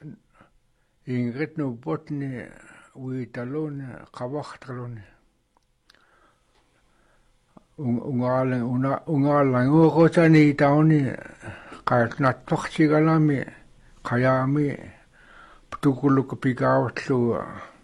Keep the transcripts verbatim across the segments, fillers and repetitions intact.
ingrit no botni uitalone qavaqtralone ungala una ungala ngorotani tauni qaatnattortigalami qayaami putukuluku pikaawtlu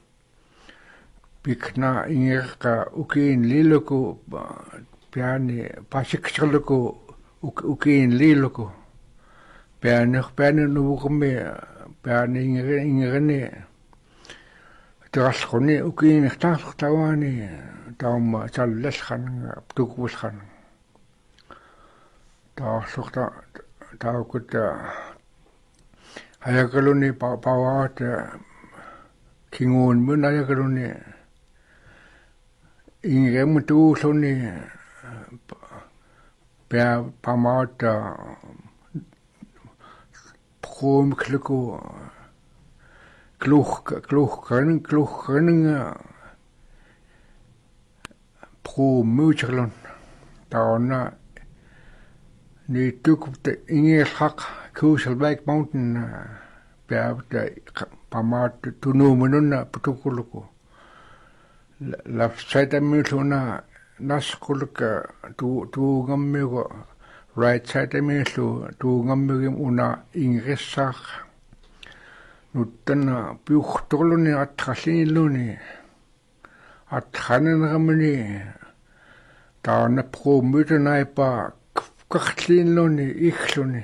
pikna ingirqa ukiin liluku piani pasikserluku ukiin liluku piani piani nuvukumi piani ingirni terasquni ukiin irtaartawani tauma sallasqan putukuvusqan taarsorta taukutta ayakaluni pawaat kinguun mun ayakaluni ingemu tuulluni pea pamaat proomkluku kluh kluh kan kluh kan proomutjalun tauna ni tukupte ingilhaq Kuuselbæk Mountain peavta pamaat tunuumununna putukuluku lafsaitammiulluna nasquluka tu tuungammiugu right saitammiullu tuungammigim una ingrissaaq nuttana piuxtorluni atqalliilluni atqaneneramuni taana proomutanaippa qarliilluni iggluni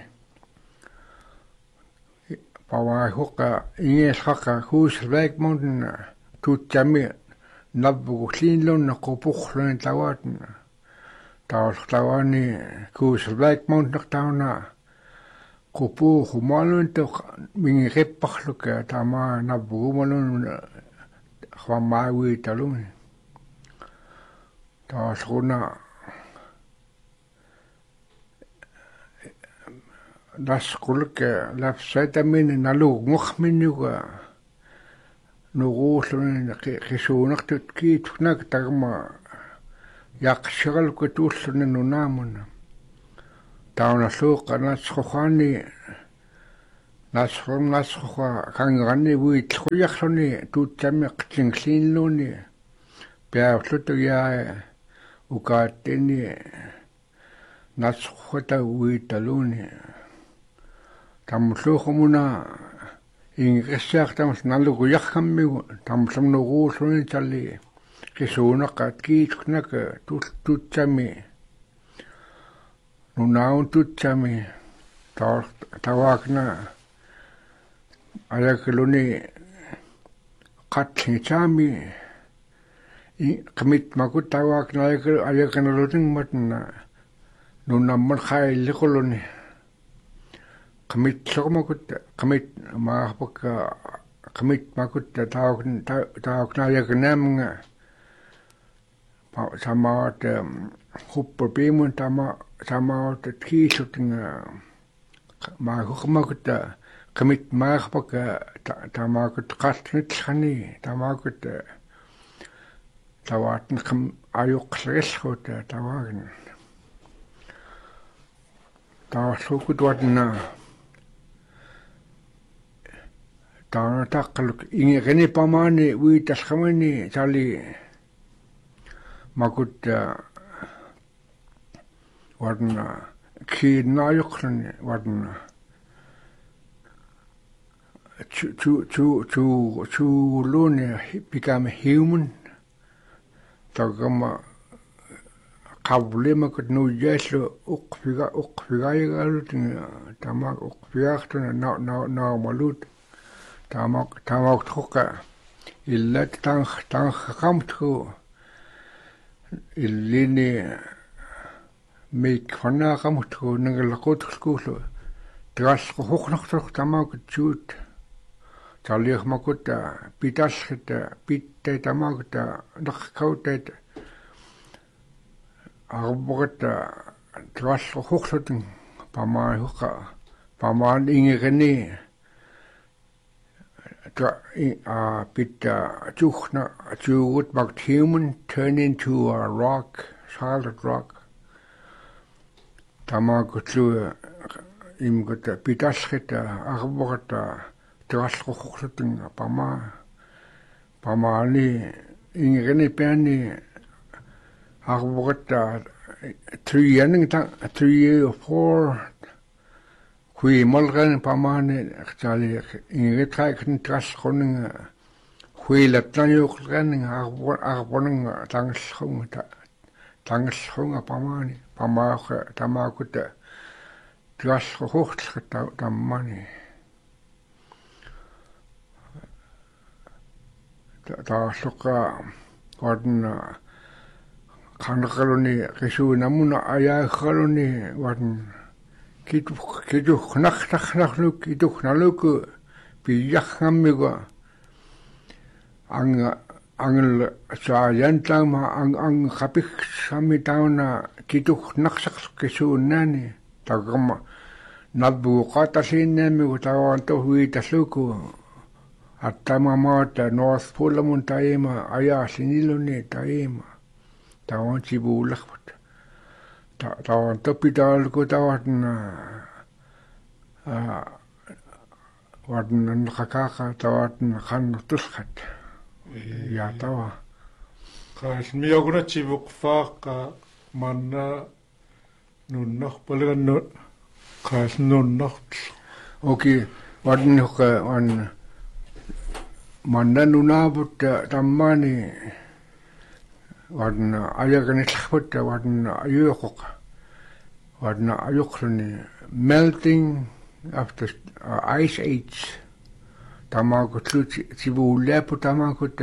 Pawahuqa ingilhaqa Kuuselbæk Mountain tuutjami navvugu liinlunna qupuqluni tawaatna taawalltawani Kuuselbæk Mountain tauna qupuuqu maalunta mingiqipparluka tama navvugumalun qvamaawiitaluni taawallruna nasquluka lafsaitamini naluugngorminuga nuruulluni qisuunartut kiituknak tagma yaqsiraluka tuulluni nunaamuna taunalluuqa nasqoqaani nasqum nasqoqa kangerani uitlquyarluni tuutjami qtingliinluni piaullutu yaa ukaattini nasqoqata uitaluni tamulluuqumuna ingrissaartamas naluguyarkammigu tamullamnuruulluni talli qisuunaqat kiituknaka tuutjami nunaun tuutjami tawaakna ayakaluni qatlingitaami qamit makut tawaakna ayakanalutingmatna nunamman qailliquluni qamit lormakut qamit maarpaka qamit makut taawakna taawakna ayakanaamunga samaat huppa piimun tama samaat kiisutinga maahuqmakut qamit maarpaka tamakut qaltnitllani tamakut tawaatna qam ayuqqlerillrut tawaagna taawallukut watna taana taqqaluk ingirni pamaani uitallqamani tali makut watna kiidnaajuqluni watna chu chu chu chu chuuluni become human tagama qavlimakut nuujaallu uqfiga uqfigaayigalutinga tamak uqfigaartuna na na naamalut tamak tamaktuqa illat tanq tanqqamtku illini meik fannaaqamutku nangalaqutulkuullu tigalquhuqnartuq tamakut chuut talliqmakutta pitallita pitta tamakutta naqkauttat arborata tigalquhuqlutin pamaahuqa pamaan ingirni uh, bit uh, tuchna to what about human turn into a rock, solid rock. Tama gutlu im gut bitaschita arbogata terasqorlutun pama pamaani ingene peani arvoqatta three years ta three or four kui malgan pamaani xali ingene trækken terasqorning kui latnajuqlan arvo arvoning tangslunga tangslunga pamaani pamaaqa tamaakutta terasqorlutta tammani taasluqa wadna qanaqaluni qisuunamuna ayaaqaluni wadn kitu kitu naqnaqnaqluk kituqnaluku piyaqngammiga anga angel saayantama ang ang qapiqsami tauna kituqnaqsaq kisuunani taqama nabbuqatasinnaamigu tawanto huitasluku attamamaata North Polamun taima ayaasiniluni taima tawan sibuulaqpat tawan topitaalku tawadna wadna nqakaaqa tawadna qannutusqat ya tawa qaas mioguna sibuqfaaqa manna nunnarpalagannu qaas nunnart okay wadna wan manna nunaabut tammani wadna ayaganillaqput wadna ayuuqoq wadna ayuqluni melting after uh, ice age tamakutlu sibuullapu tamakut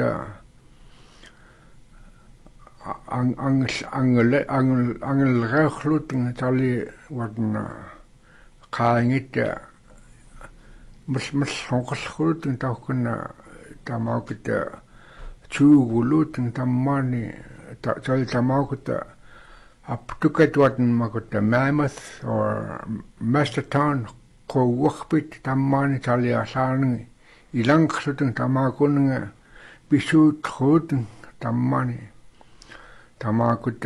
ang ang angel angel angel rekhlut tali wadna qaangit mas mas honqallut tawkuna tamakut chugulut tammani tal tamakut aptukat wadn makut Mammoth or Masterton qowwaqpit tammani tali asaani ilangqlutun tamakunga bisut khut tammani tamakut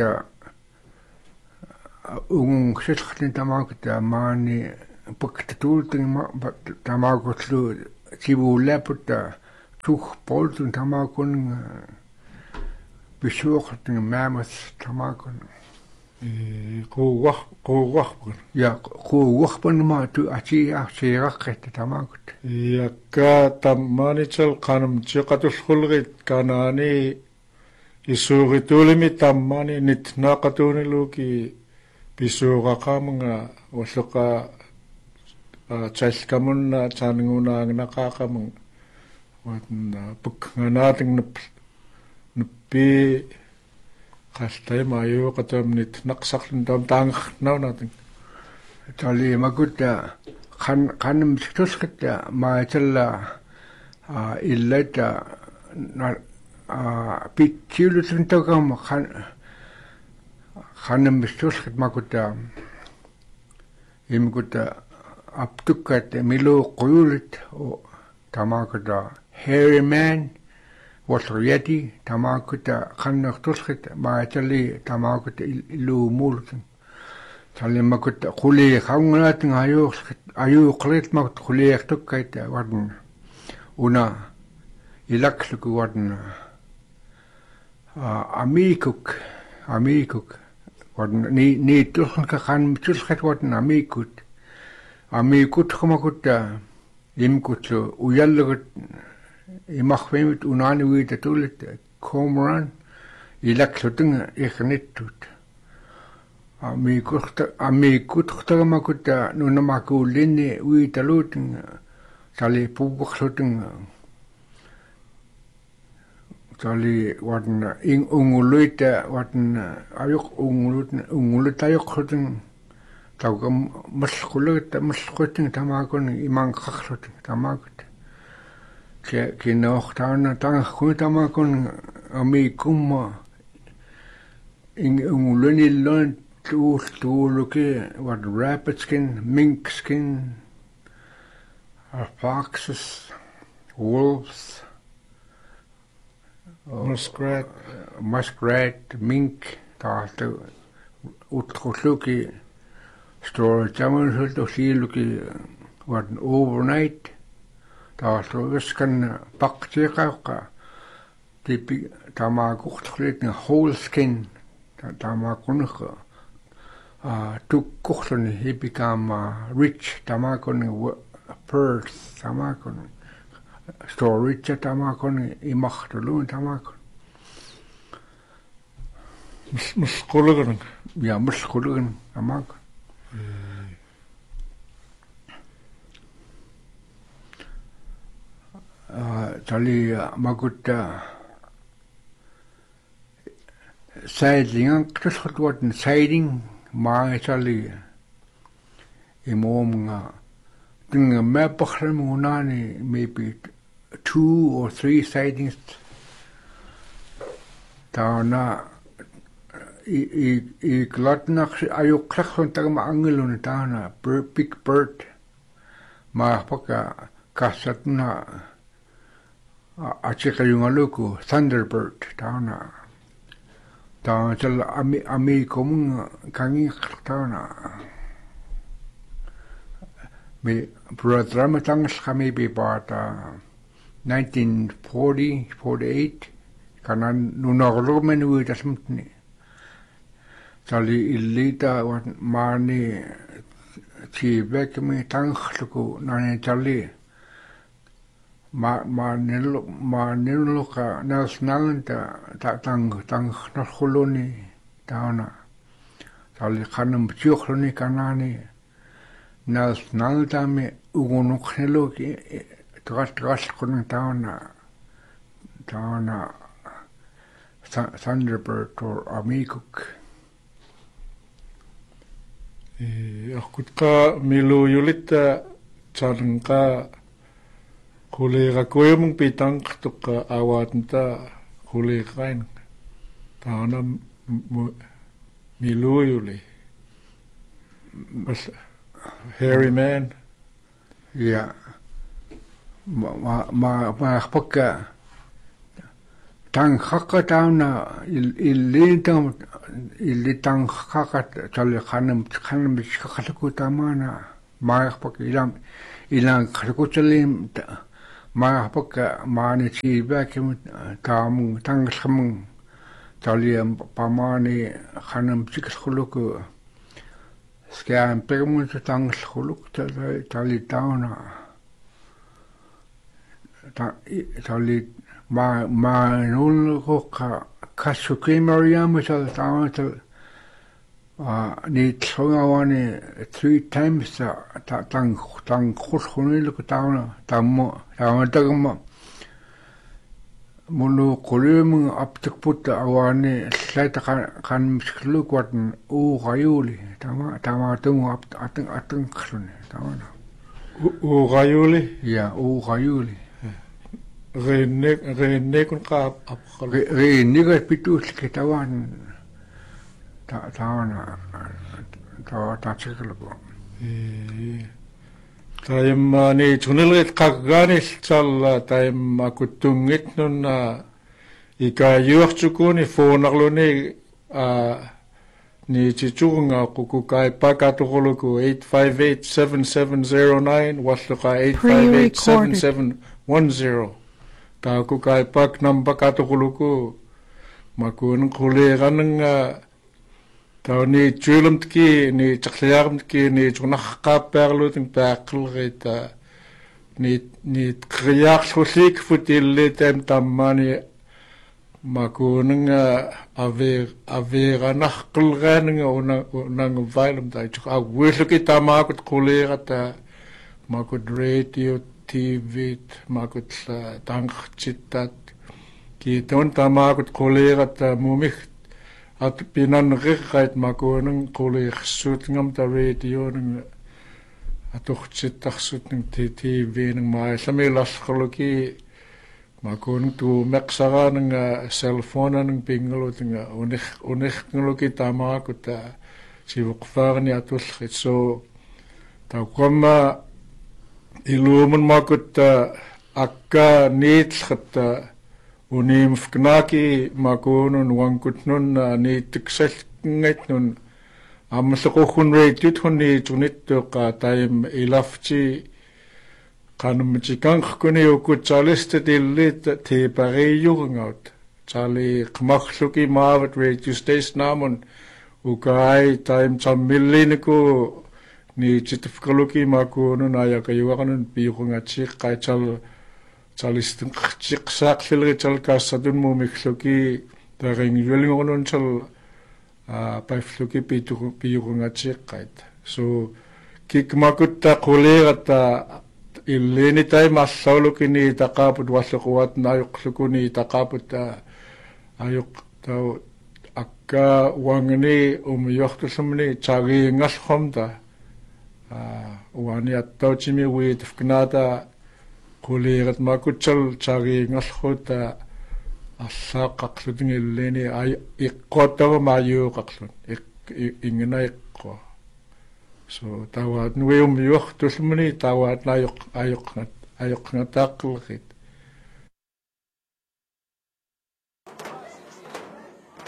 ungung sitqtin tamakut maani puktultin tamakutlu sibuullaput tuh poltun tamakun bisuuqtin Mammoth tamakun quwaq quwaqpun ya quwaqpun ma tu achi achiaqet tamakut yakka tammanichal qanam chiqatulqulgit kanani isuuritulimi tammani nitnaqatuniluki bisuuqaqamnga walluqa chalkamunna chaangunaangnaqaqamung wadna puknganaating nup nuppi qastayma ayuuqatamnit naqsaqlun tam taangnaunating tali makutta qan qanam situsqitta maatalla illata pitchilutun tagam qan qanam situsqit makutta imkutta aptukkat milu quyulit tamakuta hairy man والريادي تماكتا خلنا تسخت ما تلي تماكتا إلو مولتن تلي ما كنت خلي خونات أيو أيو قلت ما كنت خلي تكيت ودن ونا يلكسك ودن أميكوك أميكوك ودن ني ني تسخت خان تسخت ودن أميكوت أميكوت خما كنت يمكوت ويلغت imaqvimit unaaniviita tulit cormorant ilaksutun iqnittut amikutta amikuttarmakutta nunamakuullinni uitalutun sali puuqerlutun sali wadna ing unguluita wadna ayuq ungulutun ungulutayoqlutun tawgam masqulut masqutun tamakun imanqarlutun tamakut ke kinochtana tangkhutama kun amikumma ing unguluni lon tu tuuluke what rabbit skin mink skin foxes wolves muskrat muskrat mink taatu utqulluki store jamun sulto siiluki what overnight тааллугискан пактиqaaqqa типи тамаагуқтрлитни whole skin тамаакунеqa а tukkuрлуни ипикаама rich тамаакуни pearls тамаакуни storage тамаакуни имахтулуун тамаакуни мусқулгэн я мусқулгэн тамаак а тали магутта сайдинг крэсхтуатн сайдинг маачали имомнга тинга мэпхрэмунани maybe two or three sightings таана и и и глотнах аюкрахун тагма ангелун таана big bird маахпака кассатна ачекаюнгалуку thunderbird таана таана чал ами ами комун канги таана ми программатангс хамиби бата nineteen forty forty-eight канан нунаглумен уитасмтни тали иллита ван маани тибекми танхлуку нани тали ма ма нело ма нелока наснанта та танг танг нахулуни таана тали ханам бчухлуни канани насналтами угунухнелоки трас трас кун таана таана Thunderbird or Amiguk э акутка милу юлита чарнга кулега коемун питангтука аваатнта кулегаин таана милу юли бас hairy man ja ma ma ma pakka tang hakka tauna illitang illitang hakka tali khanam khanam bishkhalku tamana ma pakka ilam ilang khalkuchalim ma pakka mani chibakim tam tang kham tali pamani khanam bishkhalku skan permun tang khuluk tali tauna tali ma ma nul ka kasuke mariam tal tal ah ni tsongawani three times ta tang tang khulkhunil ko tauna tammo tauna tagma mulu kolum aptukput awani slata kan mskluk watn u gayuli tama tama tung ap atang atang khlune tauna u gayuli ja u gayuli Rene rene kun ka apkhal rene ga pitus ke tawan ta tawana ta ta chiklo e taim ni chunilget kagani chal taim akutungit nun ika yuachukuni fonagluni a ni chichunga kukukai pakatuguluku eight five eight seven seven zero nine wasluka eight five eight seven seven one zero ta ku kai pak number ka to kuluku makun khule gananga ta ni chulum ki ni chakhliyam ki ni chuna ka perlu ting pakl reta ni ni kriyak khusik futille tem tamani makun ave ave ganach kulgananga una nang vailum ta chuk awuluki tamakut khule gata makut radio T V makut tangchitat ki ton tamakut kollegat mumik at pinan rikhait makunung kolleg sutngam ta radio ng atuchit taksut ng T V ng mai samilas kholoki makunung tu meksaga ng cellphone ng pingalo ng unik unik ngoloki tamakut si wukfarni atul so ta koma ilumun makut akka niitlxata unim fknaki makunun wankutnun niitiksalngait amsaqohun reitut hunni tunittuqa taim ilafchi qanummitikangqkuni ukutsalista tillit tiipariiyuringaut tali qmaqluki maavat radio station naamun ukai taim tammilliniku ni chitifkaluki makunun ayakayuaqanun piiqungatsiq qaital talistinqchiqsaaqlilri tal kaassadun mumikluki taringyulingonun tal paifluki piiqungatsiq qait so kikmakutta quleerata illini taim allawlukini taqaaput walluquatna ayuqlukuni taqaaput ayuq tau akka wangni umiyortullumni tariingallhomta uani attauchimi uitifknaata quleerat makutsal tariingallhuta allaaqaqlutingillini ay iqqottava maayuuqaqlun ingina iqqo so tawaat nuium yuortullumni tawaat ayuq ayuqngat ayuqngataaqqilqit